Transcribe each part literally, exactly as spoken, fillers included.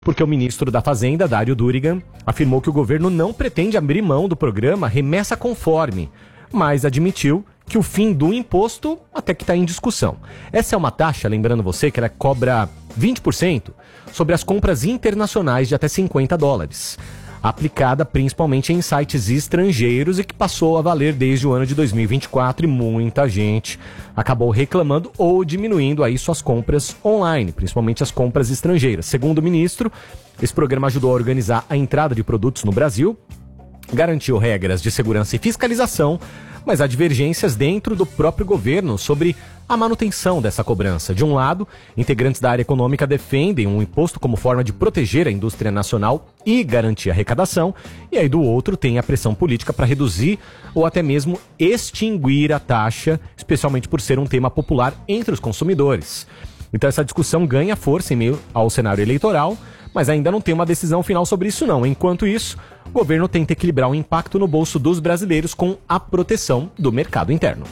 porque o ministro da Fazenda, Dário Durigan, afirmou que o governo não pretende abrir mão do programa Remessa Conforme, mas admitiu que o fim do imposto até que está em discussão. Essa é uma taxa, lembrando você, que ela cobra vinte por cento sobre as compras internacionais de até cinquenta dólares, aplicada principalmente em sites estrangeiros e que passou a valer desde o ano de dois mil e vinte e quatro, e muita gente acabou reclamando ou diminuindo aí suas compras online, principalmente as compras estrangeiras. Segundo o ministro, esse programa ajudou a organizar a entrada de produtos no Brasil, garantiu regras de segurança e fiscalização, mas há divergências dentro do próprio governo sobre a manutenção dessa cobrança. De um lado, integrantes da área econômica defendem um imposto como forma de proteger a indústria nacional e garantir a arrecadação, e aí do outro tem a pressão política para reduzir ou até mesmo extinguir a taxa, especialmente por ser um tema popular entre os consumidores. Então essa discussão ganha força em meio ao cenário eleitoral, mas ainda não tem uma decisão final sobre isso não. Enquanto isso, o governo tenta equilibrar o impacto no bolso dos brasileiros com a proteção do mercado interno.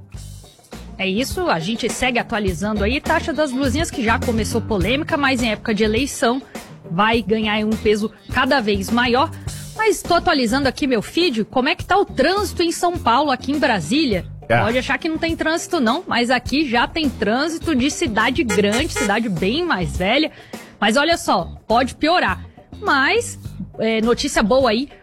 É isso, a gente segue atualizando aí. Taxa das blusinhas que já começou polêmica, mas em época de eleição vai ganhar um peso cada vez maior. Mas estou atualizando aqui meu feed, como é que tá o trânsito em São Paulo, aqui em Brasília. É. Pode achar que não tem trânsito não, mas aqui já tem trânsito de cidade grande, cidade bem mais velha. Mas olha só, pode piorar. Mas, é, notícia boa aí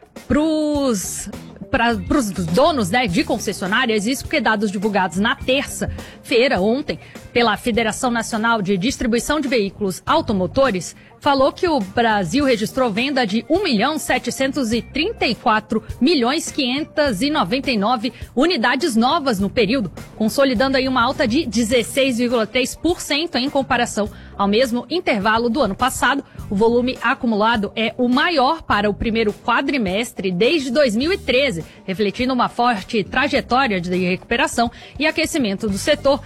pros, pra, pros donos, né, de concessionárias, isso porque dados divulgados na terça-feira, ontem, pela Federação Nacional de Distribuição de Veículos Automotores, falou que o Brasil registrou venda de um milhão setecentos e trinta e quatro milhões quinhentos e noventa e nove unidades novas no período, consolidando aí uma alta de dezesseis vírgula três por cento em comparação ao mesmo intervalo do ano passado. O volume acumulado é o maior para o primeiro quadrimestre desde dois mil e treze, refletindo uma forte trajetória de recuperação e aquecimento do setor.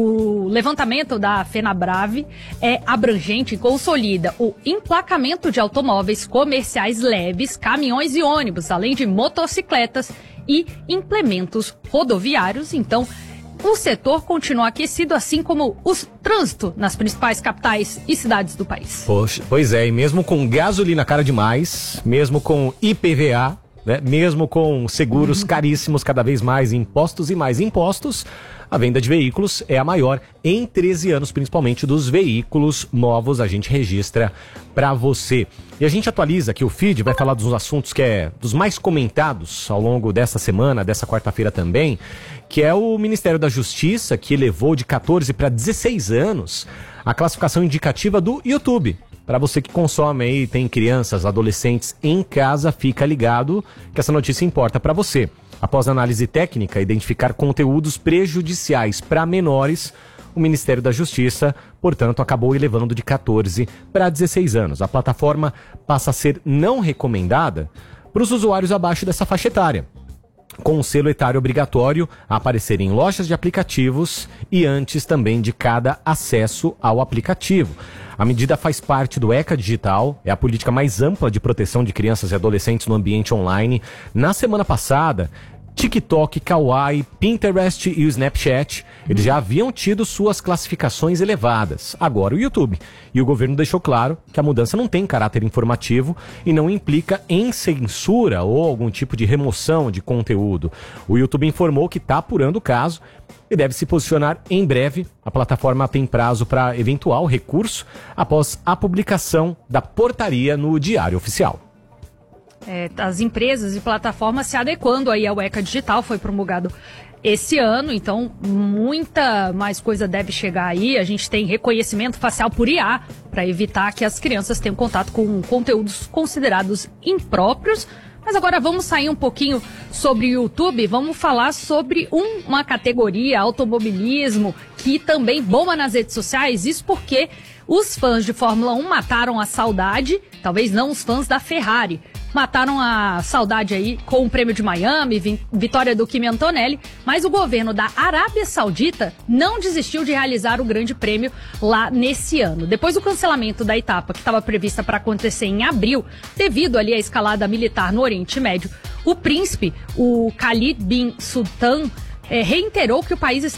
O levantamento da FenaBrave é abrangente e consolida o emplacamento de automóveis comerciais leves, caminhões e ônibus, além de motocicletas e implementos rodoviários. Então, o setor continua aquecido, assim como o trânsito nas principais capitais e cidades do país. Poxa, pois é, e mesmo com gasolina cara demais, mesmo com I P V A, né, mesmo com seguros uhum. caríssimos, cada vez mais impostos e mais impostos, a venda de veículos é a maior em treze anos, principalmente dos veículos novos. A gente registra para você. E a gente atualiza que o feed vai falar dos assuntos que é dos mais comentados ao longo dessa semana, dessa quarta-feira também, que é o Ministério da Justiça, que elevou de catorze para dezesseis anos a classificação indicativa do YouTube. Para você que consome aí, tem crianças, adolescentes em casa, fica ligado que essa notícia importa para você. Após análise técnica, identificar conteúdos prejudiciais para menores, o Ministério da Justiça, portanto, acabou elevando de catorze para dezesseis anos. A plataforma passa a ser não recomendada para os usuários abaixo dessa faixa etária, com um selo etário obrigatório a aparecer em lojas de aplicativos e antes também de cada acesso ao aplicativo. A medida faz parte do ECA Digital, é a política mais ampla de proteção de crianças e adolescentes no ambiente online. Na semana passada, TikTok, Kawaii, Pinterest e o Snapchat, eles já haviam tido suas classificações elevadas. Agora o YouTube. E o governo deixou claro que a mudança não tem caráter informativo e não implica em censura ou algum tipo de remoção de conteúdo. O YouTube informou que está apurando o caso e deve se posicionar em breve. A plataforma tem prazo para eventual recurso após a publicação da portaria no Diário Oficial. É, as empresas e plataformas se adequando aí ao ECA Digital, foi promulgado esse ano, então muita mais coisa deve chegar aí. A gente tem reconhecimento facial por I A para evitar que as crianças tenham contato com conteúdos considerados impróprios. Mas agora vamos sair um pouquinho sobre o YouTube, vamos falar sobre um, uma categoria, automobilismo, que também bomba nas redes sociais. Isso porque os fãs de Fórmula um mataram a saudade, talvez não os fãs da Ferrari, mataram a saudade aí com o Prêmio de Miami, vitória do Kimi Antonelli, mas o governo da Arábia Saudita não desistiu de realizar o Grande Prêmio lá nesse ano. Depois do cancelamento da etapa que estava prevista para acontecer em abril, devido ali à escalada militar no Oriente Médio, o príncipe, o Khalid bin Sultan, é, reiterou que o país está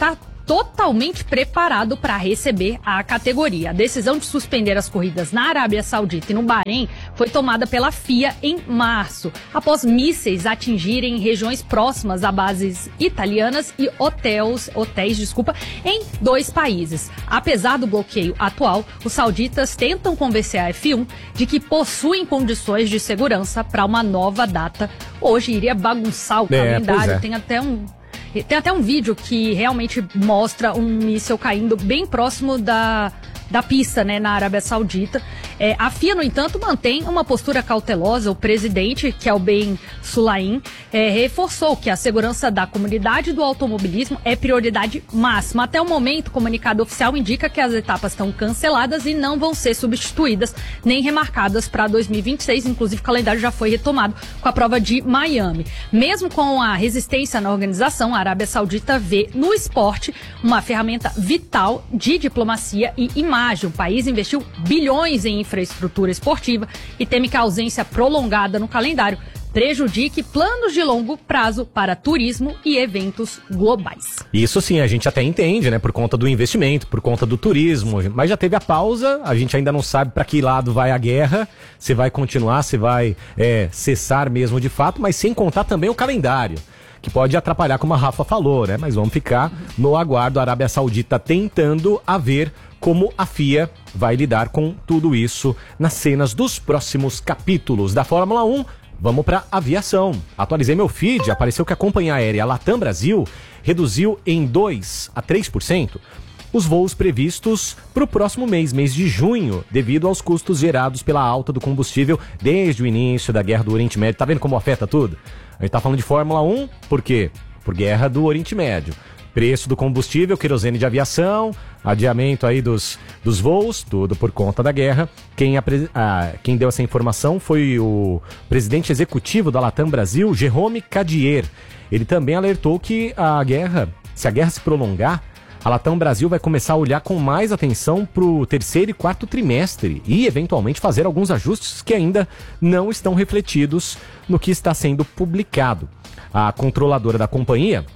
totalmente preparado para receber a categoria. A decisão de suspender as corridas na Arábia Saudita e no Bahrein foi tomada pela F I A em março, após mísseis atingirem regiões próximas a bases italianas e hotéis, hotéis, desculpa, em dois países. Apesar do bloqueio atual, os sauditas tentam convencer a F um de que possuem condições de segurança para uma nova data. Hoje iria bagunçar o é, calendário, é. tem até um... Tem até um vídeo que realmente mostra um míssil caindo bem próximo da, da pista, né, na Arábia Saudita. É, a F I A, no entanto, mantém uma postura cautelosa. O presidente, que é o Ben Sulayem, é, reforçou que a segurança da comunidade do automobilismo é prioridade máxima. Até o momento, o comunicado oficial indica que as etapas estão canceladas e não vão ser substituídas nem remarcadas para dois mil e vinte e seis. Inclusive, o calendário já foi retomado com a prova de Miami. Mesmo com a resistência na organização, a Arábia Saudita vê no esporte uma ferramenta vital de diplomacia e imagem. O país investiu bilhões em infraestrutura esportiva e teme que a ausência prolongada no calendário prejudique planos de longo prazo para turismo e eventos globais. Isso sim, a gente até entende, né? Por conta do investimento, por conta do turismo. Mas já teve a pausa, a gente ainda não sabe para que lado vai a guerra, se vai continuar, se vai é, cessar mesmo de fato, mas sem contar também o calendário, que pode atrapalhar, como a Rafa falou, né? Mas vamos ficar no aguardo. A Arábia Saudita tentando a ver como a F I A vai lidar com tudo isso nas cenas dos próximos capítulos da Fórmula um. Vamos para aviação. Atualizei meu feed, apareceu que a companhia aérea Latam Brasil reduziu em dois a três por cento os voos previstos para o próximo mês, mês de junho, devido aos custos gerados pela alta do combustível desde o início da guerra do Oriente Médio. Tá vendo como afeta tudo? A gente tá falando de Fórmula um, por quê? Por guerra do Oriente Médio. Preço do combustível, querosene de aviação, adiamento aí dos, dos voos, tudo por conta da guerra. Quem, apre... ah, quem deu essa informação foi o presidente executivo da Latam Brasil, Jérôme Cadier. Ele também alertou que a guerra, se a guerra se prolongar, a Latam Brasil vai começar a olhar com mais atenção para o terceiro e quarto trimestre e, eventualmente, fazer alguns ajustes que ainda não estão refletidos no que está sendo publicado. A controladora da companhia,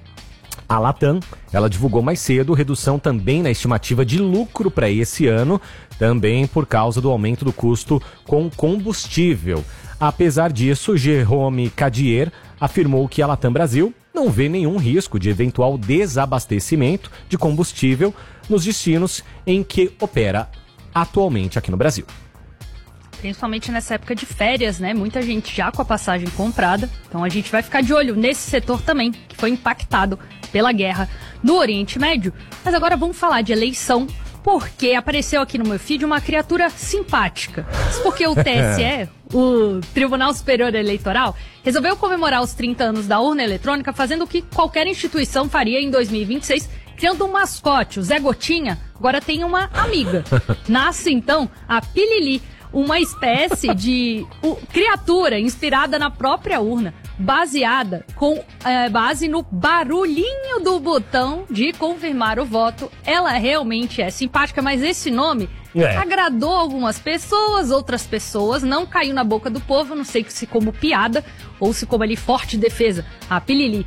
a Latam, ela divulgou mais cedo redução também na estimativa de lucro para esse ano, também por causa do aumento do custo com combustível. Apesar disso, Jérôme Cadier afirmou que a Latam Brasil não vê nenhum risco de eventual desabastecimento de combustível nos destinos em que opera atualmente aqui no Brasil. Principalmente nessa época de férias, né? Muita gente já com a passagem comprada. Então a gente vai ficar de olho nesse setor também, que foi impactado pela guerra no Oriente Médio. Mas agora vamos falar de eleição, porque apareceu aqui no meu feed uma criatura simpática. Isso porque o T S E, o Tribunal Superior Eleitoral, resolveu comemorar os trinta anos da urna eletrônica, fazendo o que qualquer instituição faria em dois mil e vinte e seis, criando um mascote. O Zé Gotinha agora tem uma amiga. Nasce então a Pilili, uma espécie de uh, criatura inspirada na própria urna, baseada com é, base no barulhinho do botão de confirmar o voto. Ela realmente é simpática, mas esse nome é. agradou algumas pessoas, outras pessoas não caiu na boca do povo, não sei se como piada ou se como ali forte defesa. A Pilili.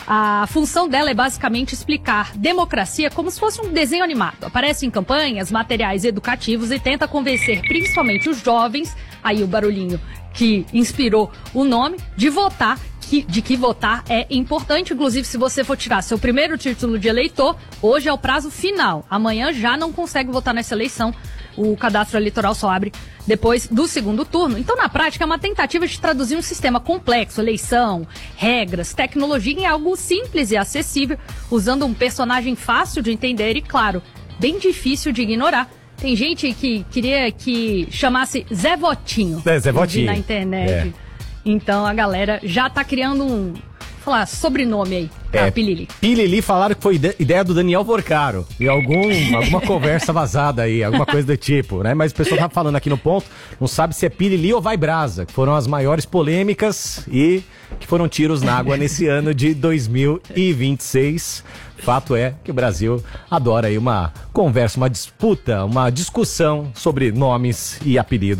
A função dela é basicamente explicar democracia como se fosse um desenho animado. Aparece em campanhas, materiais educativos e tenta convencer principalmente os jovens, aí o barulhinho que inspirou o nome, de votar, que, de que votar é importante. Inclusive, se você for tirar seu primeiro título de eleitor, hoje é o prazo final. Amanhã já não consegue votar nessa eleição. O cadastro eleitoral só abre depois do segundo turno. Então, na prática, é uma tentativa de traduzir um sistema complexo, eleição, regras, tecnologia em algo simples e acessível, usando um personagem fácil de entender e, claro, bem difícil de ignorar. Tem gente que queria que chamasse Zé Votinho. É, Zé Votinho. Na internet. É. Então, a galera já tá criando um... falar sobrenome aí, pra é, Pilili. Pilili falaram que foi ideia do Daniel Porcaro. E algum, alguma conversa vazada aí, alguma coisa do tipo, né? Mas o pessoal tá falando aqui no ponto, não sabe se é Pilili ou Vai Brasa, que foram as maiores polêmicas e que foram tiros na água nesse ano de dois mil e vinte e seis. Fato é que o Brasil adora aí uma conversa, uma disputa, uma discussão sobre nomes e apelidos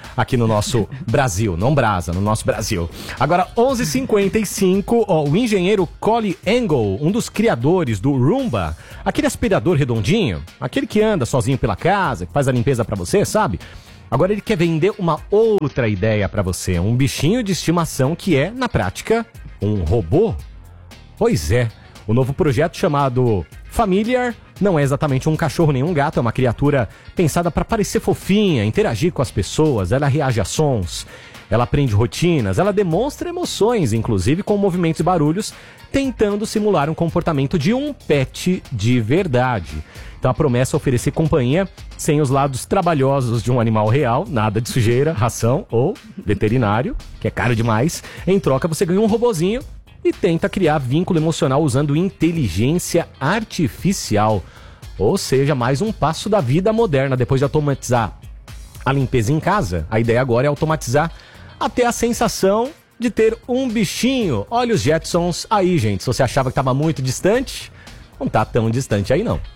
aqui no nosso Brasil, não brasa, no nosso Brasil. Agora, onze e cinquenta e cinco, ó, o engenheiro Colin Angle, um dos criadores do Roomba, aquele aspirador redondinho, aquele que anda sozinho pela casa, que faz a limpeza pra você, sabe? Agora ele quer vender uma outra ideia pra você, um bichinho de estimação que é, na prática, um robô. Pois é, o novo projeto chamado Familiar não é exatamente um cachorro nem um gato, é uma criatura pensada para parecer fofinha, interagir com as pessoas, ela reage a sons, ela aprende rotinas, ela demonstra emoções, inclusive com movimentos e barulhos, tentando simular um comportamento de um pet de verdade. Então a promessa é oferecer companhia sem os lados trabalhosos de um animal real, nada de sujeira, ração ou veterinário, que é caro demais. Em troca você ganha um robozinho e tenta criar vínculo emocional usando inteligência artificial. Ou seja, mais um passo da vida moderna. Depois de automatizar a limpeza em casa, a ideia agora é automatizar até a sensação de ter um bichinho. Olha os Jetsons aí, gente. Se você achava que estava muito distante, não está tão distante aí não.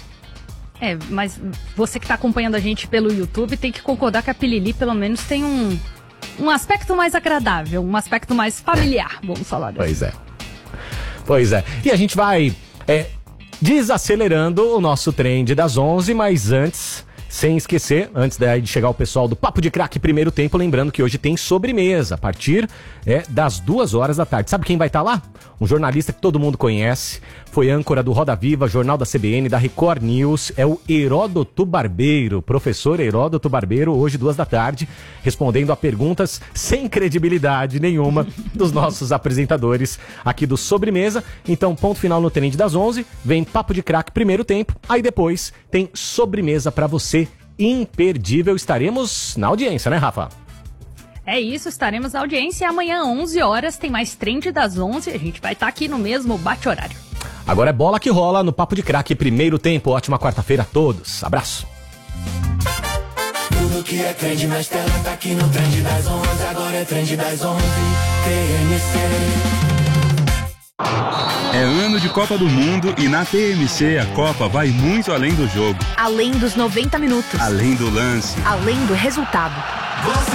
É, mas você que está acompanhando a gente pelo YouTube tem que concordar que a Pilili pelo menos tem um, um aspecto mais agradável, um aspecto mais familiar, vamos falar assim. Pois é. Pois é. E a gente vai é, desacelerando o nosso trend das onze, mas antes, sem esquecer, antes de chegar o pessoal do Papo de Craque Primeiro Tempo, lembrando que hoje tem sobremesa, a partir é, das duas horas da tarde. Sabe quem vai estar lá? Um jornalista que todo mundo conhece, foi âncora do Roda Viva, Jornal da C B N, da Record News, é o Heródoto Barbeiro, professor Heródoto Barbeiro, hoje duas da tarde, respondendo a perguntas sem credibilidade nenhuma dos nossos apresentadores aqui do Sobremesa. Então, ponto final no trend das onze, vem Papo de Craque Primeiro Tempo, aí depois tem sobremesa pra você, imperdível. Estaremos na audiência, né, Rafa? É isso, estaremos na audiência. Amanhã, onze horas, tem mais Trend das onze. A gente vai estar aqui no mesmo bate-horário. Agora é bola que rola no Papo de Craque Primeiro Tempo. Ótima quarta-feira a todos. Abraço. Tudo que é trend na tela tá aqui no Trend das onze. Agora é Trend das onze. T M C. É ano de Copa do Mundo e na T M C a Copa vai muito além do jogo. Além dos noventa minutos. Além do lance. Além do resultado.